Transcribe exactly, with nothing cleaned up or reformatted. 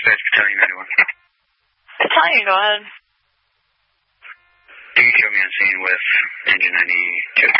Dispatch Battalion ninety-one. Battalion, go ahead. You can show me on scene with engine ninety-two.